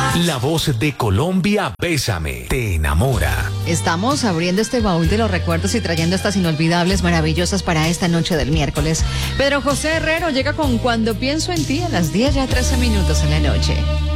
La voz de Colombia, Bésame, te enamora. Estamos abriendo este baúl de los recuerdos y trayendo estas inolvidables, maravillosas para esta noche del miércoles. Pedro José Herrero llega con Cuando pienso en ti a las 10:13 en la noche.